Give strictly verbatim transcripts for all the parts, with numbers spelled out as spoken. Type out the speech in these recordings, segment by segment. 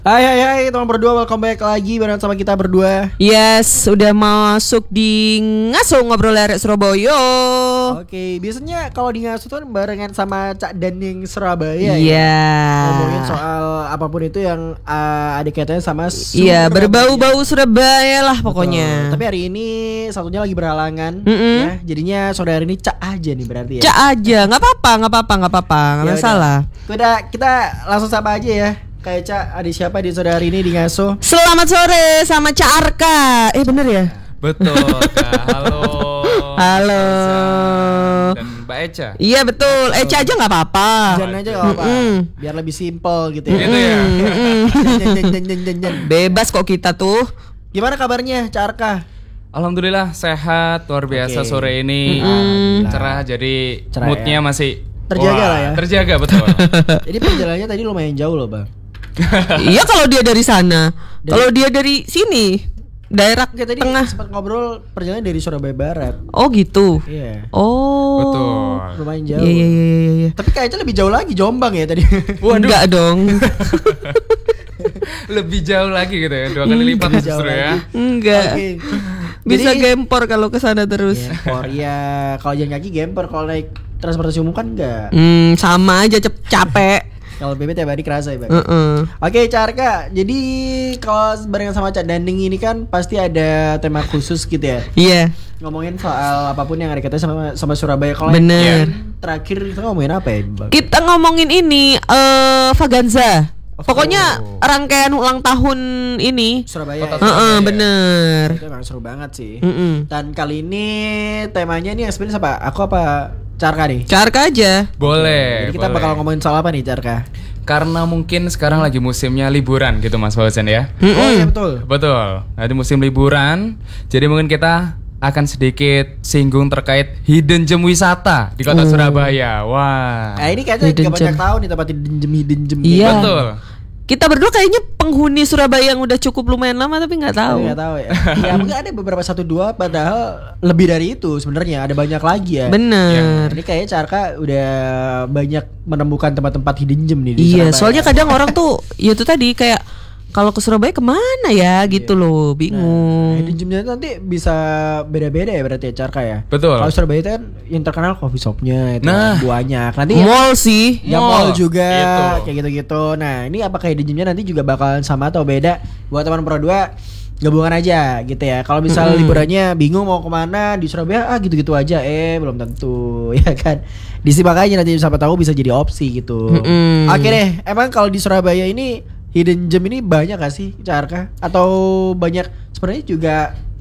Hai hai hai teman berdua, welcome back lagi bareng sama kita berdua. Yes, udah masuk di Ngaso Ngobrol Lerek Surabaya. Oke, biasanya kalau di Ngaso tuh barengan sama Cak Daning Surabaya. Iya. Ya? Ngomongin soal apapun itu yang uh, ada kaitannya sama Surabaya. Iya, berbau-bau Surabaya lah pokoknya. Betul. Tapi hari ini satunya lagi berhalangan, Mm-mm. ya. Jadinya saudara ini Cak aja nih berarti ya. Cak aja, nggak apa-apa, nggak apa-apa, nggak apa-apa, nggak Ya masalah. Udah. udah, kita langsung sapa aja ya. Kayak Cak, ada siapa di saudara ini di Ngaso? Selamat sore sama Cak Arka. Eh bener ya? Betul, Kak. Halo. Halo. Dan Mbak Eca. Iya betul. Eca aja nggak apa-apa. Jangan aja gak apa-apa. Mm-mm. Biar lebih simpel gitu ya. Gitu ya. Jen, jen, jen, jen, jen, jen. Bebas kok kita tuh. Gimana kabarnya Cak Arka? Alhamdulillah sehat, luar biasa Oke. sore ini. Mm-mm. Cerah, jadi Cerah, moodnya ya. masih Terjaga wah, lah ya. Terjaga betul. Jadi perjalanannya tadi lumayan jauh loh bang. Iya kalau dia dari sana. Dari- Kalau dia dari sini, daerah Oke, tadi tengah. sempat ngobrol perjalanan dari Surabaya Barat. Oh gitu. Iya. Oh. Betul. Lumayan jauh. Iya iya iya iya. iya. Tapi kayaknya lebih jauh lagi Jombang ya tadi. Enggak dong. Lebih jauh lagi gitu ya, dua kali lipat Lebih jauh justru ya. lagi. Enggak. Oke. Bisa Jadi- gempor kalau ke sana terus. Gempor ya. Kalau jalan kaki gempor, kalau naik transportasi umum kan enggak. Hmm, sama aja cep- capek. Kalau B B tiap hari kerasa ya bang. Heeh. Oke Cak Arka, jadi kalau barengan sama Cak Daning ini kan pasti ada tema khusus gitu ya. Iya, Ngomongin soal apapun yang ada kaitannya sama sama Surabaya. Kalau Bener. yang terakhir kita ngomongin apa ya bang? kita ngomongin ini eh Vaganza. Oh. Pokoknya rangkaian ulang tahun ini. Surabaya. Kota ya. Heeh, bener. Itu emang seru banget sih. Mm-mm. Dan kali ini temanya nih yang sebenarnya siapa? Aku apa Cak Arka nih? Carka aja. Boleh. Jadi kita boleh. bakal ngomongin soal apa nih Cak Arka? Karena mungkin sekarang lagi musimnya liburan gitu Mas Fauzan ya. Oh iya betul. Betul. Ada musim liburan, jadi mungkin kita akan sedikit singgung terkait hidden gem wisata di kota Oh. Surabaya. Wah. Nah ini kayaknya Hidden gak banyak gem. tahu nih tempat hidden gem hidden gem. Iya. Betul. Kita berdua kayaknya penghuni Surabaya yang udah cukup lumayan lama tapi nggak Tapi tahu. nggak tahu ya. Ya mungkin ada beberapa satu dua, padahal lebih dari itu sebenarnya ada banyak lagi ya. Bener. Ini kayaknya Carka udah banyak menemukan tempat-tempat hidden gem nih di Iya, Surabaya. soalnya kadang orang tuh ya itu tadi kayak kalau ke Surabaya kemana ya gitu loh, bingung. Hidden gemnya nanti bisa beda-beda ya berarti ya Carka ya. Betul. Kalau Surabaya itu kan yang terkenal coffee shopnya itu Nah. banyak. Nanti Mall sih. ya mall Mall, juga gitu. kayak gitu-gitu. Nah ini apakah hidden gemnya nanti juga bakalan sama atau beda? Buat teman Pro dua gabungan aja gitu ya. Kalau misal Mm-mm. liburannya bingung mau kemana di Surabaya, ah gitu-gitu aja. Eh belum tentu ya kan. Disimak aja nanti siapa tahu bisa jadi opsi gitu. Mm-mm. Oke deh. Emang kalau di Surabaya ini hidden gem ini banyak gak sih Carka? Atau banyak sebenarnya juga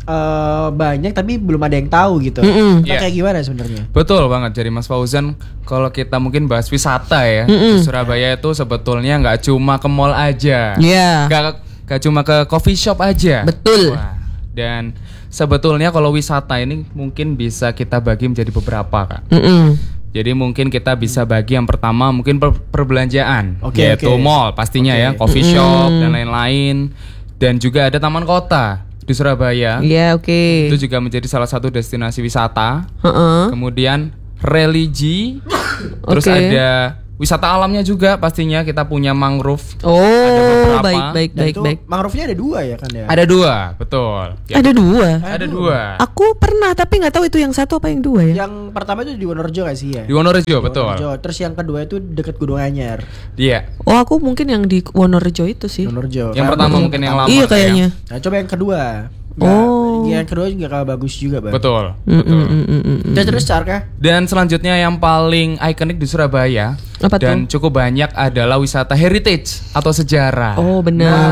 eh, banyak tapi belum ada yang tahu gitu. Mm-mm. Atau Iya. kayak gimana sebenarnya? Betul banget. Jadi Mas Fauzan, kalau kita mungkin bahas wisata ya, Mm-mm. di Surabaya itu sebetulnya nggak cuma ke mall aja, Iya. nggak nggak cuma ke coffee shop aja. Betul. Wah, dan sebetulnya kalau wisata ini mungkin bisa kita bagi menjadi beberapa, Kak. Mm-mm. Jadi mungkin kita bisa bagi yang pertama mungkin per- perbelanjaan, Oke, yaitu oke. mall pastinya Oke. ya, coffee shop dan lain-lain, dan juga ada taman kota di Surabaya. Iya, oke. Itu juga menjadi salah satu destinasi wisata. Heeh. Kemudian religi, terus Oke. ada wisata alamnya juga pastinya kita punya mangrove. Oh, beberapa. baik baik Dan baik itu baik. mangrove-nya ada dua ya kan ya? Ada dua, betul. Ya, Ada dua. ada dua. Aku pernah tapi nggak tahu itu yang satu apa yang dua ya. Yang pertama itu di Wonorejo gak sih ya? Di Wonorejo, betul. Wonorejo. Terus yang kedua itu deket Gunung Anyar. Iya. Oh, aku mungkin yang di Wonorejo itu sih. Wonorejo. Yang Karena pertama itu mungkin yang pertama. lama. Iya ya. kayaknya. Nah, coba yang kedua. Nggak, Oh. Yang kedua juga kalah bagus juga, Bang. Betul, Mm, betul. mm, mm, mm, mm. Terus terus Carka? Dan selanjutnya yang paling ikonik di Surabaya Apa dan tuh? cukup banyak adalah wisata heritage atau sejarah. Oh, Nah,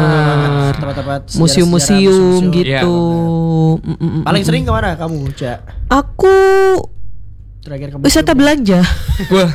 benar. tempat-tempat sejarah-sejarah, Museum-museum museum-museum. gitu. Iya. Mm, mm, mm, Paling mm. sering kemana kamu, Cak? Aku Terakhir ke wisata museum. belanja. Wah,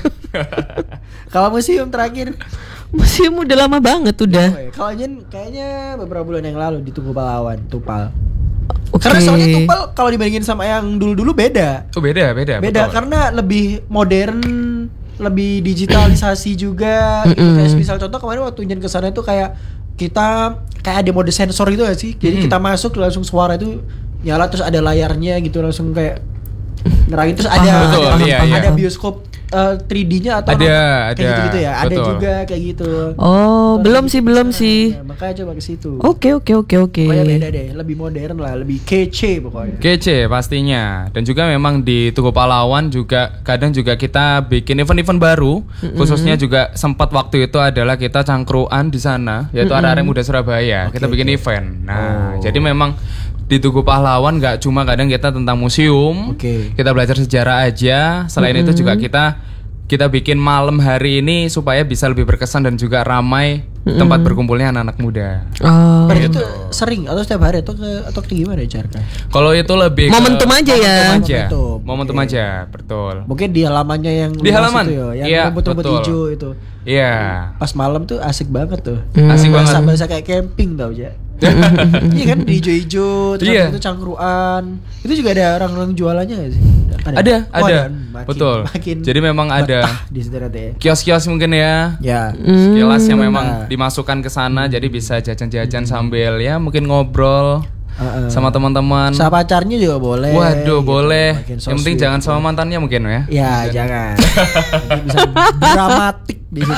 Kalau museum terakhir. Museum udah lama banget udah. Oh, ya. Kalau Jen kayaknya beberapa bulan yang lalu di Tugu Pahlawan, Tupal. Oke. Karena soalnya Tupal kalau dibandingin sama yang dulu-dulu beda. oh beda, beda, Beda betul. karena lebih modern, lebih digitalisasi juga gitu. Mm-mm. Kayak misal contoh kemarin waktu Jen kesana itu kayak kita kayak ada mode sensor gitu gak sih? Jadi Mm-mm. kita masuk langsung suara itu nyala terus ada layarnya gitu langsung kayak nerangin terus ada Betul, ada, iya, iya. ada bioskop uh, tiga D-nya atau Ada, kayak ada. gitu-gitu ya. Ada Betul. juga kayak gitu. Oh, belum sih, belum Nah, sih. makanya coba ke situ. Oke, oke, oke, oke. Pokoknya beda deh, lebih modern lah, lebih kece pokoknya. Kece pastinya. Dan juga memang di Tugu Pahlawan juga kadang juga kita bikin event-event baru. Mm-hmm. Khususnya juga sempat waktu itu adalah kita cangkruan di sana, yaitu mm-hmm. Arek Muda Surabaya. Okay, kita bikin okay. event. Nah, Oh. jadi memang di Tugu Pahlawan nggak cuma kadang kita tentang museum, Oke. kita belajar sejarah aja. Selain Mm-hmm. itu juga kita kita bikin malam hari ini supaya bisa lebih berkesan dan juga ramai mm-hmm. tempat berkumpulnya anak-anak muda. Oh. Berarti itu sering atau setiap hari atau ke atau ke gimana ya Carka? Kalau itu lebih ke Momentum aja ya. Momentum aja, Momentum. momentum Oke. aja, betul. Mungkin di halamannya yang Di luas halaman? itu ya, yang Iya, rumput-rumput betul. hijau itu. Iya. Pas malam tuh asik banget tuh. Asik banget. Bahasa-bahasa kayak camping tau aja. Iya kan di hijau-hijau terus Iya. habis itu cangkruan. Itu juga ada orang-orang jualannya gak sih? Ada, Oh, ada. Makin- Betul. Makin Jadi memang ada betah di situ nanti ya. kios-kios mungkin ya. Ya. Sekilas yang memang Nah. dimasukkan ke sana jadi bisa jajan-jajan sambil ya mungkin ngobrol Heeh. sama teman-teman. Sama pacarnya juga boleh. Waduh, gitu. boleh. Makin so Yang penting sweet jangan gitu. sama mantannya mungkin ya. Ya, jangan. Nanti bisa dramatik di situ.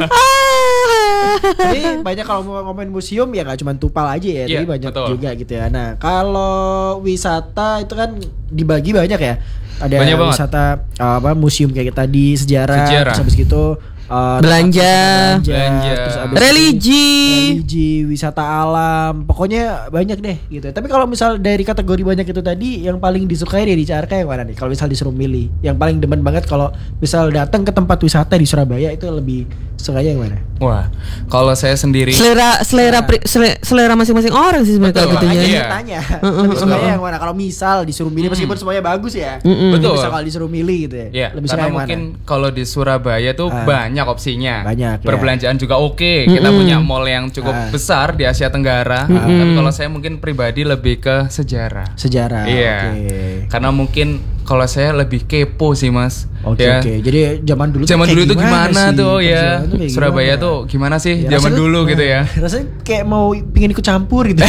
Tapi banyak kalau mau ngomongin museum ya nggak cuma Tupal aja ya, Iya, tapi banyak betul. juga gitu ya. Nah, kalau wisata itu kan dibagi banyak ya. Ada Banyak banget. wisata uh, apa museum kayak tadi, sejarah, Sejarah. terus habis gitu uh, Belanja. tempat-tempat Belanja. terus habis itu Religi. religi, wisata alam, pokoknya banyak deh gitu. Tapi kalau misal dari kategori banyak itu tadi, yang paling disukai dari Carka yang mana nih? Kalau misal disuruh milih, yang paling demen banget kalau misal datang ke tempat wisata di Surabaya itu lebih sukanya yang mana? Wah, kalau saya sendiri Selera selera pri- sele- selera masing-masing orang sih sebenarnya Betul, kalau gitu Makanya ya. iya. saya tanya, lebih sukanya yang mana? Kalau misal disuruh milih meskipun semuanya bagus ya, Mm-mm. Betul. Misal kalau disuruh milih gitu ya, ya, lebih suka karena yang mungkin mana? kalau di Surabaya tuh Ah. banyak opsinya. Banyak, ya. Perbelanjaan juga oke. Kita punya mall yang cukup Ah. besar di Asia Tenggara. Tapi kalau saya mungkin pribadi lebih ke sejarah. Sejarah. Iya. Oke. Karena mungkin kalau saya lebih kepo sih, Mas. Oke Ya. oke. Jadi zaman dulu Zaman kayak dulu tuh gimana sih? tuh ya? Perjalanan tuh kayak Surabaya gimana? tuh gimana sih Ya, zaman rasanya- dulu gitu ya? Rasanya kayak mau pingin ikut campur gitu.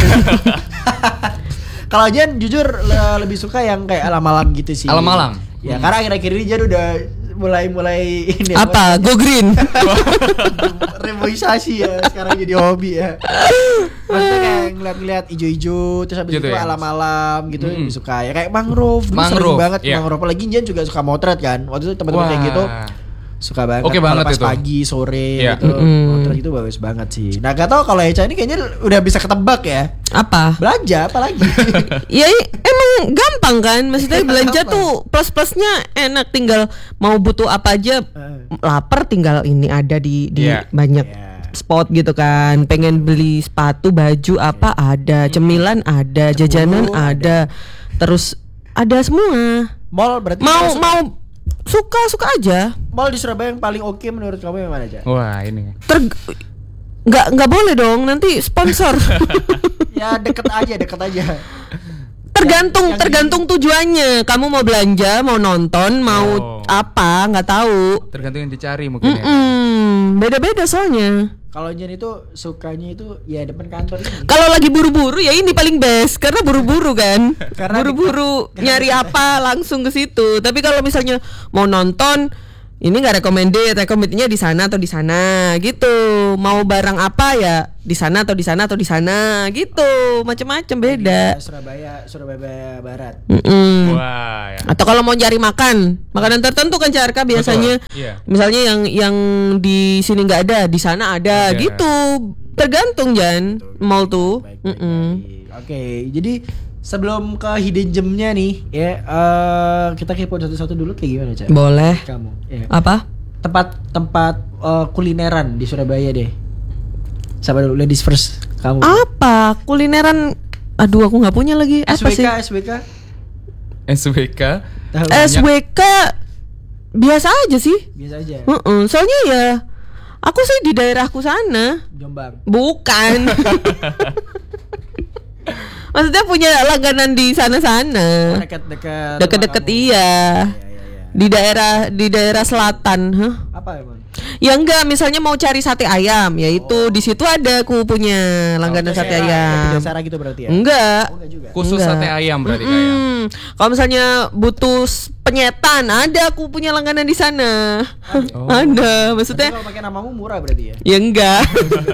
Kalau Jan jujur le- lebih suka yang kayak alam-alam gitu sih. Alam-alam? Ya Hmm. karena akhir-akhir ini Jan udah mulai-mulai ini Apa? Go green. reboisasi ya sekarang jadi hobi ya. Maksudnya kayak ngeliat-ngeliat hijau-hijau terus habis Gitu itu ya? alam-alam gitu Mm-mm. lebih suka ya kayak mangrove, dulu sering Mangrove, banget iya. mangrove. Apalagi Jan juga suka motret kan. Waktu itu teman-teman kayak gitu suka banget. Oke Kalau banget pas itu. pagi sore Iya. gitu. Mm-mm. Motret itu bagus banget sih. Nah, gak tau kalau Eca ini kayaknya udah bisa ketebak ya. Apa? Belanja apalagi. Ya i- emang gampang kan, maksudnya belanja Gampang. tuh plus-plusnya enak, tinggal mau butuh apa aja, Eh. lapar tinggal ini ada di di Iya. banyak Iya. spot gitu kan. Pengen beli sepatu, baju apa ada, cemilan ada, jajanan ada. Terus ada semua. Mall berarti Mau kita suka- mau suka suka aja. mall di Surabaya yang paling oke menurut kamu yang mana aja? Wah, ini. Ter nggak nggak boleh dong nanti sponsor. Ya deket aja, deket aja. tergantung yang tergantung tujuannya. Kamu mau belanja, mau nonton, mau Oh. apa nggak tahu. Tergantung yang dicari mungkin ya. Mm-mm, beda-beda soalnya. Kalau Jan itu sukanya itu ya depan kantor ini. Kalau lagi buru-buru ya ini paling best karena buru-buru kan. Karena Buru-buru nyari apa langsung ke situ. Tapi kalau misalnya mau nonton ini nggak recommended, recommendednya di sana atau di sana gitu. Mau barang apa ya di sana atau di sana atau di sana gitu. Macam-macam beda. Di Surabaya, Surabaya Barat. Mm-mm. Wah, ya. Atau kalau mau cari makan, makanan tertentu kan Carka biasanya. Betul, iya. Misalnya yang yang di sini nggak ada, di sana ada, Ada. gitu. Tergantung Jan, mall tuh. Baik, baik, Mm-mm. baik. Oke, jadi sebelum ke hidden gemnya nih, ya eh, kita kepo satu-satu dulu kayak gimana Cak? Boleh. Kamu, ya. Apa? Tempat-tempat eh, kulineran di Surabaya deh. Sabar dulu, ladies first. Kamu. Apa? Kulineran. Aduh, aku nggak punya lagi. Apa S W K, sih? S W K. S W K. Tahu? S W K biasa aja sih. Biasa aja. Mm-mm. Soalnya ya, aku sih di daerahku sana. Jombang. Bukan. Maksudnya punya langganan di sana-sana. Dekat-dekat. Deket-deket rumah kamu. iya. Iya, iya, iya. Di daerah di daerah selatan, huh? Apa emang? Ya enggak, misalnya mau cari sate ayam, ya itu di situ ada aku punya langganan sate ayam. Dasar gitu berarti ya. Enggak. Oh, enggak juga. Khusus Enggak. sate ayam berarti kayak. Hmm, kalau misalnya butuh s- penyetan, ada aku punya langganan di sana. Oh. Ada, Tapi maksudnya kalau pakai namamu murah berarti ya. ya enggak.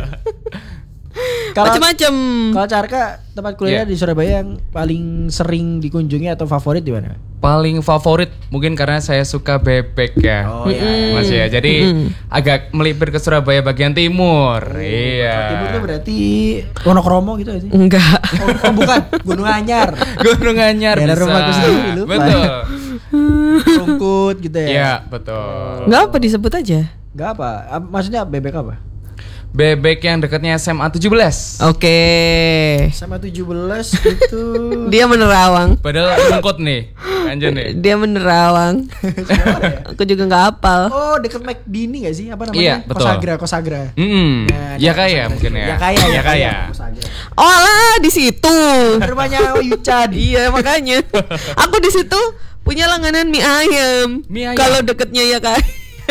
Kalau Macam-macam. kalau Carka tempat kuliner Iya. di Surabaya yang paling sering dikunjungi atau favorit di mana? Paling favorit mungkin karena saya suka bebek ya. Oh, iya, Mas ya. Jadi Mm-mm. agak melipir ke Surabaya bagian timur. iya. Kalau timur itu berarti Wonokromo gitu ya sih? Enggak. Oh, oh, bukan, Gunung Anyar. Gunung Anyar Daerah bisa. rumahku sendiri, lupa. Betul. Rungkut gitu ya. Iya, betul. Enggak apa disebut aja. Enggak apa? Ap- Maksudnya bebek apa? Bebek yang dekatnya S M A tujuh belas. Oke. Sama tujuh belas itu. Dia menerawang. Padahal rungkut nih. Anjir nih. Dia menerawang. Aku juga nggak hafal. Oh, deket McD ini gak sih? Apa namanya? Iya, betul. Kosagra, Kosagra. Mm-mm. Nah, ya daerah kaya Kosagra mungkin situ. ya. Ya kaya, Ya kaya. Kosagra. Oh lah di situ. Rumahnya Yuchan. Iya makanya. Aku di situ punya langganan mie ayam. Mie ayam. Kalau deketnya ya kan.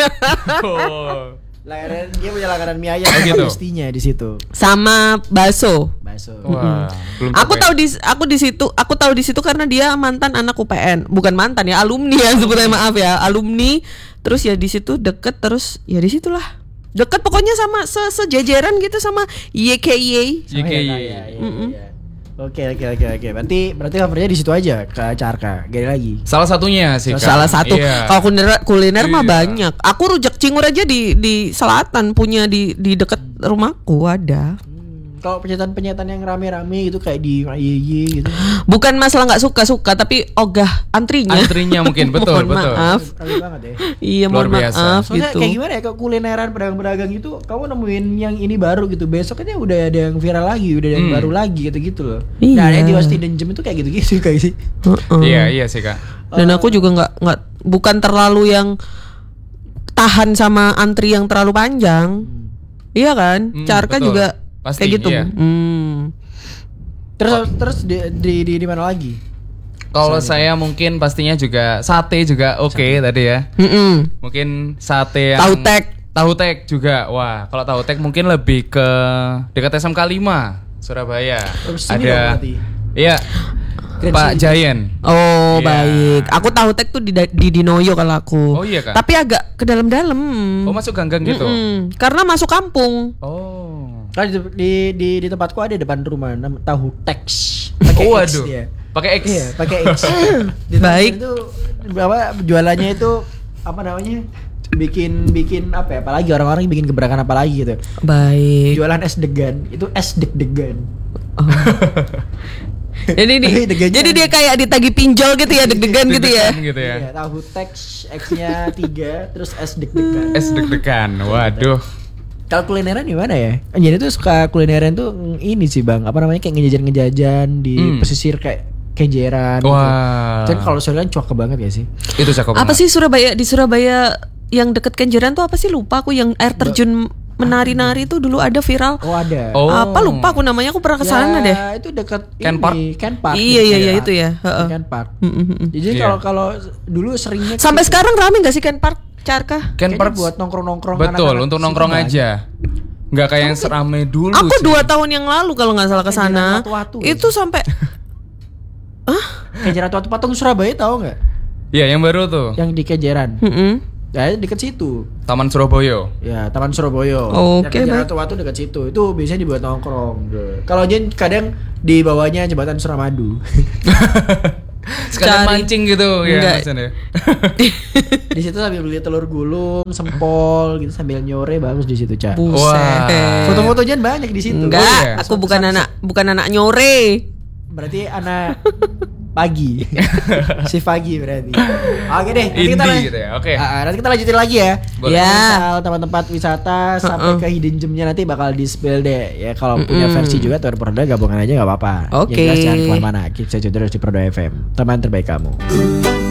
Oh. Langganan dia punya langganan mie ayam Oh, sama gitu. istinya di situ. Sama bakso. Bakso. Wah, belum Aku coba ya. tahu di aku di situ, aku tahu di situ karena dia mantan anak U P N, bukan mantan ya, alumni ya sebutnya, maaf ya, alumni. Terus ya di situ deket, terus ya di situlah deket pokoknya sama se sejajaran gitu sama Y K Y. Y K Y. Oh, iya, iya, iya, iya. Oke oke oke oke. Berarti berarti favoritnya di situ aja ke Carka. Gak ada lagi. Salah satunya sih. Kak. Salah satu. Iya. Kalau kuliner kuliner mah Iya. banyak. Aku rujak cingur aja di di selatan punya di di dekat rumahku ada. Hmm, kalau penyetan-penyetan yang rame-rame gitu kayak di Y Y gitu. Bukan masalah nggak suka-suka tapi ogah antrinya. Antrinya mungkin betul Mohon betul. maaf. Rame banget ya. Iya, Luar mohon biasa. maaf Soalnya gitu. kayak gimana ya, kalau kulineran pedagang-pedagang itu kamu nemuin yang ini baru gitu, besoknya udah ada yang viral lagi, udah ada yang Hmm. baru lagi gitu-gitu loh. Iya. Nah, yang di Wasti Denjem itu kayak gitu-gitu kayak sih. Heeh. Iya iya sih Kak. Dan aku juga nggak nggak bukan terlalu yang tahan sama antri yang terlalu panjang. Iya kan? Hmm, Carka betul. juga Pasti, kayak gitu. iya. Hmm. Terus terus di di di, di mana lagi? Kalau saya mungkin pastinya juga sate juga oke tadi ya. Mm-mm. Mungkin sate yang Tahu tek. Tahu tek juga. Wah, kalau tahu tek mungkin lebih ke dekat S M K lima Surabaya. Terus sini dong Ada berarti. Iya. Grand Pak City. Giant. Oh Iya. baik. Aku tahu tek tuh di, di Dinoyo kalau aku. Oh, iya, Kak? Tapi agak ke dalam-dalam. Oh, masuk gang-gang gitu. Mm-mm. Karena masuk kampung. Oh. Kan di, di di di tempatku ada depan rumah nam tahu teks. Pakai Oh, X waduh. dia. Pakai X. Iya, pakai X. Di tempat Baik. itu apa jualannya itu apa namanya? Bikin bikin apa ya? Apalagi orang-orang bikin gebrakan apa lagi gitu. Baik. Jualan es degan, itu es deg-degan. Oh. jadi di, Tapi degannya- jadi dia kayak ditagih pinjol gitu ya, deg-degan gitu ya. Deg-degan gitu ya. Iya, tahu teks X-nya tiga, terus es deg-degan. Es deg-degan. Waduh. Kalau kulineran di mana ya? Jadi tuh suka kulineran tuh mm, ini sih bang, apa namanya kayak ngejajan-ngejajan di Hmm. pesisir kayak kenjeran. Wah. Gitu. Dan kalau sore kan cuak banget ya sih? Itu cakep Apa banget. sih Surabaya, di Surabaya yang deket Kenjeran tuh apa sih, lupa aku, yang air terjun menari-nari itu dulu ada viral. Oh ada. Oh. Apa lupa aku namanya, aku pernah ke sana deh. Ya, itu dekat Ken ini, Park? Ken Park. Iya, iya, iya, Ken itu ya, Park. heeh. Ken Park. Mm, mm, mm. Jadi Iya. kalau kalau dulu seringnya ke Sampai situ. sekarang rame gak sih Ken Park, Carka? Ken Kayaknya Park buat nongkrong-nongkrong. Betul, anak-anak untuk situ nongkrong banyak. aja. Nggak kayak yang serame dulu Aku sih. dua tahun yang lalu kalau nggak salah ke Kenjeran sana. watu-watu Itu sampai Kenjeran Watu Patung Surabaya tahu nggak? Iya, yang baru tuh. Yang di Kenjeran. Mm-mm. Ya deket situ. Taman Surabaya. Ya, Taman Surabaya. Oke, Yang baik. Watu Watu dekat situ. Itu biasanya dibuat nongkrong. Gitu. Kalau Jen kadang di bawahnya jembatan Suramadu. Sekalian Cari. mancing gitu ya Enggak. Mas ya. Di situ sambil beli telur gulung, sempol gitu sambil nyore bagus di situ, Cak. buset. Foto-foto Jen banyak di situ. Enggak, Oh, iya. aku bukan anak bukan anak nyore. Berarti anak pagi. Si pagi berarti. Oke deh, nanti Indie kita lan- gitu ya, oke. Ah, ah, nanti kita lanjutin lagi ya. Boleh. Ya. Misal tempat-tempat wisata sampai Uh-uh. ke hidden gemnya nanti bakal di spill deh. Ya kalau punya Mm-mm. versi juga Tour Prodo gabungan aja nggak apa-apa. Oke. Yang jelas jangan kemana-mana. Keep saja terus di Prodo F M. Teman terbaik kamu.